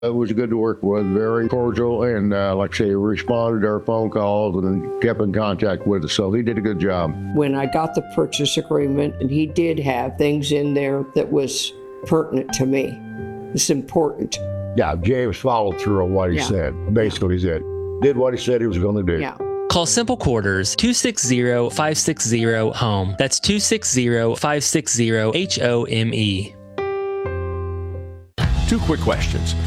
It was good to work with, very cordial, and like I say, he responded to our phone calls and kept in contact with us, so he did a good job. When I got the purchase agreement, and he did have things in there that was pertinent to me. It's important. Yeah, James followed through on what he said. Basically, he said, did what he said he was going to do. Yeah. Call Simple Quarters 260-560-HOME. That's 260-560-HOME. 2 quick questions.